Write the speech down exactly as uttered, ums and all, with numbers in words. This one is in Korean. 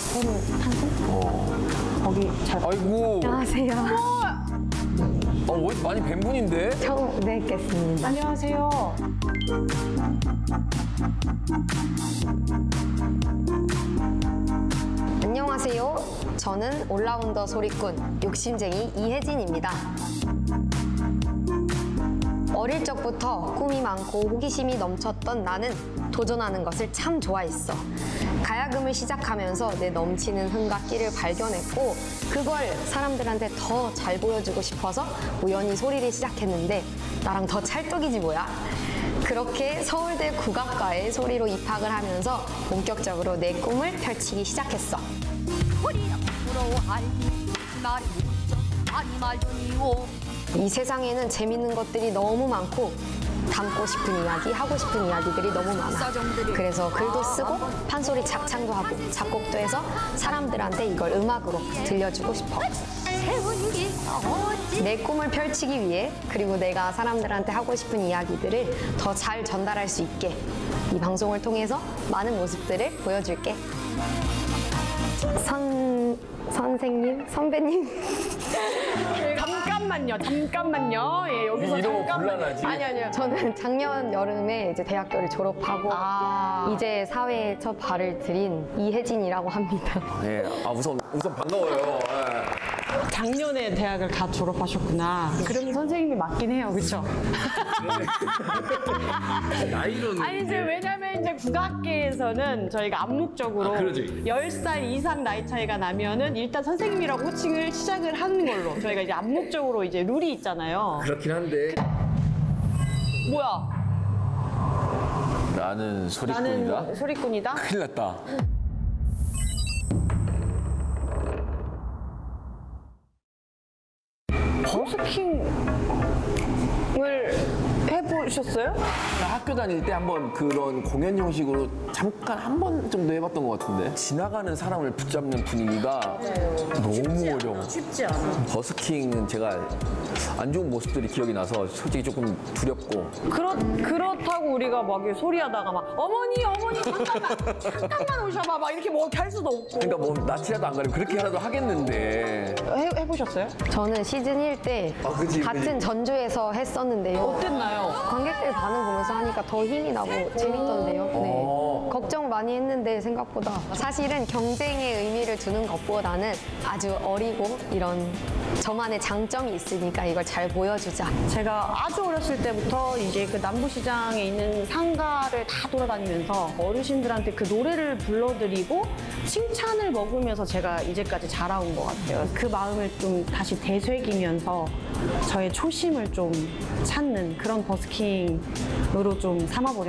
서울 탄생? 어. 거기 잘. 아이고. 안녕하세요. 어, 어디서 많이 뵌 분인데? 처음 뵙겠습니다. 안녕하세요. 안녕하세요. 저는 올라운더 소리꾼 욕심쟁이 이혜진입니다. 어릴 적부터 꿈이 많고 호기심이 넘쳤던 나는 도전하는 것을 참 좋아했어. 가야금을 시작하면서 내 넘치는 흥과 끼를 발견했고 그걸 사람들한테 더 잘 보여주고 싶어서 우연히 소리를 시작했는데 나랑 더 찰떡이지 뭐야. 그렇게 서울대 국악과에 소리로 입학을 하면서 본격적으로 내 꿈을 펼치기 시작했어. 소리야 부러워할 날이 있어 많이 말더니요. 이 세상에는 재밌는 것들이 너무 많고 담고 싶은 이야기, 하고 싶은 이야기들이 너무 많아. 그래서 글도 쓰고 판소리 작창도 하고 작곡도 해서 사람들한테 이걸 음악으로 들려주고 싶어. 세운 게 어찌 내 꿈을 펼치기 위해 그리고 내가 사람들한테 하고 싶은 이야기들을 더 잘 전달할 수 있게 이 방송을 통해서 많은 모습들을 보여줄게. 선... 선생님? 선배님? 잠깐만요, 잠깐만요. 예, 여기서 이러고 잠깐만. 곤란하지? 아니 아니요. 저는 작년 여름에 이제 대학교를 졸업하고 아. 이제 사회에 첫 발을 들인 이혜진이라고 합니다. 예. 아, 우선, 우선 반가워요. 작년에 대학을 다 졸업하셨구나. 그러면 선생님이 맞긴 해요, 그렇죠? 예. 나이로는. 아니 이제 왜냐면 이제 국악계에서는 저희가 암묵적으로 아, 그러지. 열 살 이상 나이 차이가 나면은 일단 선생님이라고 호칭을 시작을 하는 걸로 저희가 이제 암묵적으로 이제 룰이 있잖아요. 그렇긴 한데. 뭐야? 나는 소리꾼이다? 나는 소리꾼이다? 큰일 났다. 버스킹을 해보셨어요? 학교 다닐 때 한번 그런 공연 형식으로 잠깐 한 번 정도 해봤던 것 같은데 지나가는 사람을 붙잡는 분위기가 너무 어려워. 쉽지 않아. 버스킹은 제가 안 좋은 모습들이 기억이 나서 솔직히 조금 두렵고. 그렇, 그렇다고 우리가 막 이렇게 소리하다가 막 어머니 어머니 잠깐만 잠깐만 오셔봐 막 이렇게 뭐 이렇게 할 수도 없고. 그러니까 뭐 낯이라도 안 가리고 그렇게라도 하겠는데. 해, 해보셨어요? 저는 시즌 일 때 아, 그치, 같은 그치. 전주에서 했었는데요. 어땠나요? 관객들 반응 보면서 하니까 더 힘이 나고 재밌던데요. 네. 어. 걱정 많이 했는데 생각보다 사실은 경쟁의 의미를 두는 것보다는 아주 어리고 이런 저만의 장점이 있으니까 이걸 잘 보여주자. 제가 아주 어렸을 때부터 이제 그 남부시장에 있는 상가를 다 돌아다니면서 어르신들한테 그 노래를 불러드리고 칭찬을 먹으면서 제가 이제까지 자라온 것 같아요. 그 마음을 좀 다시 되새기면서 저의 초심을 좀 찾는 그런 버스킹으로 좀 삼아보려고